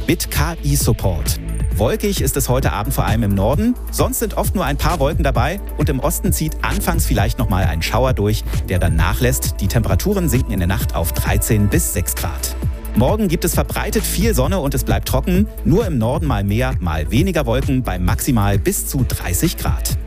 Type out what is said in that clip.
Bit KI Support. Wolkig ist es heute Abend vor allem im Norden. Sonst sind oft nur ein paar Wolken dabei und im Osten zieht anfangs vielleicht noch mal ein Schauer durch, der dann nachlässt. Die Temperaturen sinken in der Nacht auf 13 bis 6 Grad. Morgen gibt es verbreitet viel Sonne und es bleibt trocken. Nur im Norden mal mehr, mal weniger Wolken bei maximal bis zu 30 Grad.